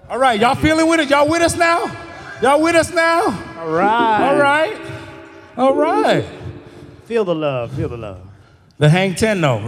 All right, y'all feeling with it? Y'all with us now? Y'all with us now? All right. All right. All right. Feel the love. Feel the love. The Hang 10 though.